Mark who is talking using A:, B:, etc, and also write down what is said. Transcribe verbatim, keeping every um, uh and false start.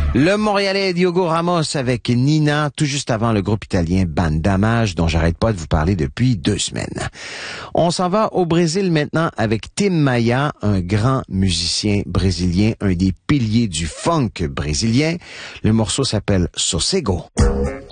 A: Le Montréalais Diogo Ramos avec Nina, tout juste avant le groupe italien Bandamage, dont j'arrête pas de vous parler depuis deux semaines. On s'en va au Brésil maintenant avec Tim Maia, un grand musicien brésilien, un des piliers du funk brésilien. Le morceau s'appelle Sossego.